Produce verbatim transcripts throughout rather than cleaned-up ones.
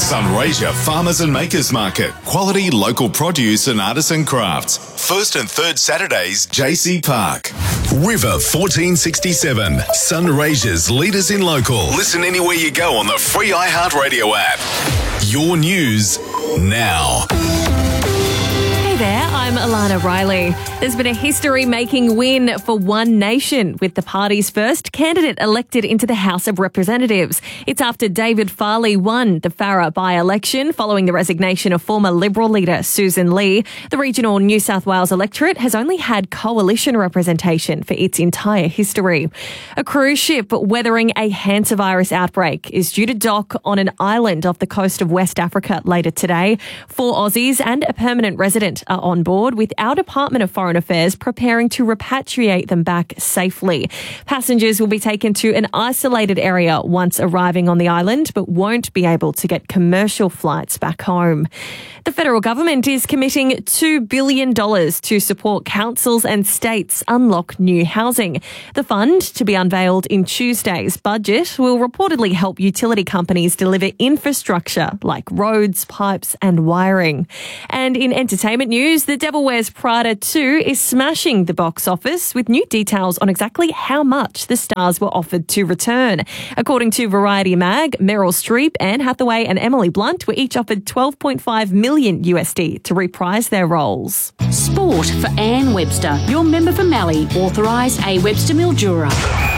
Sunraysia Farmers and Makers Market. Quality local produce and artisan crafts. First and third Saturdays, J C Park. River fourteen sixty-seven. Sunraysia's leaders in local. Listen anywhere you go on the free iHeartRadio app. Your news now. There, I'm Alana Riley. There's been a history-making win for One Nation, with the party's first candidate elected into the House of Representatives. It's after David Farley won the Farrer by-election following the resignation of former Liberal leader Susan Lee. The regional New South Wales electorate has only had coalition representation for its entire history. A cruise ship weathering a hantavirus outbreak is due to dock on an island off the coast of West Africa later today. Four Aussies and a permanent resident are on board, with our Department of Foreign Affairs preparing to repatriate them back safely. Passengers will be taken to an isolated area once arriving on the island, but won't be able to get commercial flights back home. The federal government is committing two billion dollars to support councils and states unlock new housing. The fund, to be unveiled in Tuesday's budget, will reportedly help utility companies deliver infrastructure like roads, pipes and wiring. And in entertainment news, The Devil Wears Prada two is smashing the box office, with new details on exactly how much the stars were offered to return. According to Variety Mag, Meryl Streep, Anne Hathaway and Emily Blunt were each offered twelve point five million U S D to reprise their roles. Sport for Anne Webster, your member for Mallee, authorised A Webster Mildura.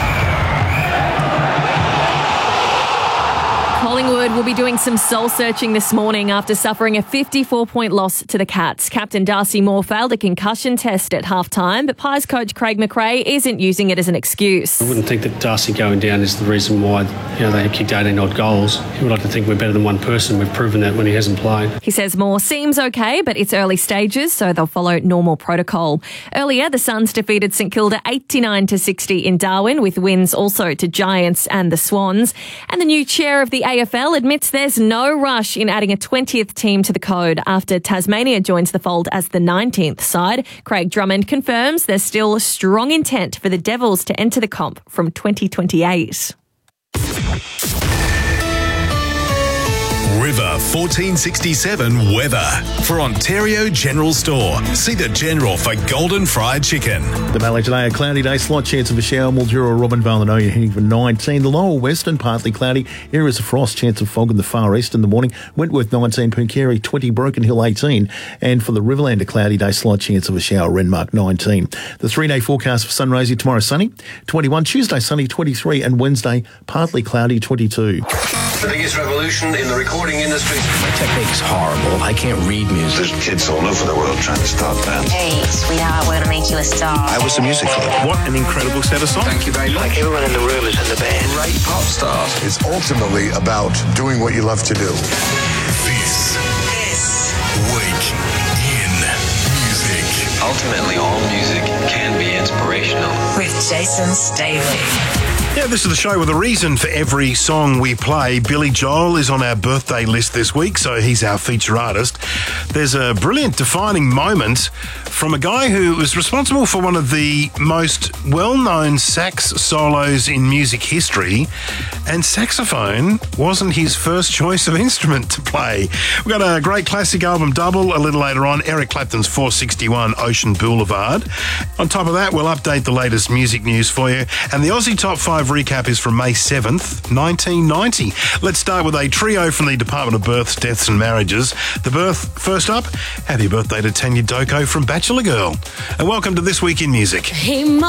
Collingwood will be doing some soul-searching this morning after suffering a fifty-four point loss to the Cats. Captain Darcy Moore failed a concussion test at half-time, but Pies coach Craig McRae isn't using it as an excuse. I wouldn't think that Darcy going down is the reason why, you know, they have kicked eighteen odd goals. He would like to think we're better than one person. We've proven that when he hasn't played. He says Moore seems okay, but it's early stages, so they'll follow normal protocol. Earlier, the Suns defeated St Kilda eighty-nine to sixty in Darwin, with wins also to Giants and the Swans. And the new chair of the A F L admits there's no rush in adding a twentieth team to the code after Tasmania joins the fold as the nineteenth side. Craig Drummond confirms there's still strong intent for the Devils to enter the comp from twenty twenty-eight. River fourteen sixty-seven weather. For Ontario General Store, see the General for golden fried chicken. The Valley today, a cloudy day, slight chance of a shower. Mildura, Robinvale and Oya heading for nineteen. The lower western, partly cloudy. Areas of frost, chance of fog in the far east in the morning. Wentworth nineteen, Pooncarie twenty, Broken Hill eighteen. And for the Riverland, a cloudy day, slight chance of a shower. Renmark nineteen. The three-day forecast for Sunraysia tomorrow, sunny, twenty-one. Tuesday, sunny, twenty-three. And Wednesday, partly cloudy, twenty-two. The biggest revolution in the recording industry. My technique's horrible. I can't read music. There's kids all over the world trying to start bands. Hey, sweetheart, we're going to make you a star. I was a music club. What an incredible set of songs. Thank you very much. Like everyone in the room is in the band. Great pop stars. It's ultimately about doing what you love to do. This, this week in music. Ultimately, all music can be inspirational. With Jason Staley. Yeah, this is the show with a reason for every song we play. Billy Joel is on our birthday list this week, so he's our feature artist. There's a brilliant defining moment from a guy who was responsible for one of the most well-known sax solos in music history, and saxophone wasn't his first choice of instrument to play. We've got a great classic album double a little later on, Eric Clapton's four sixty-one Ocean Boulevard. On top of that, we'll update the latest music news for you, and the Aussie Top five recap is from May seventh, nineteen ninety. Let's start with a trio from the Department of Births, Deaths and Marriages. The birth, first up, happy birthday to Tanya Doko from Bachelor Girl. And welcome to This Week in Music. Hey,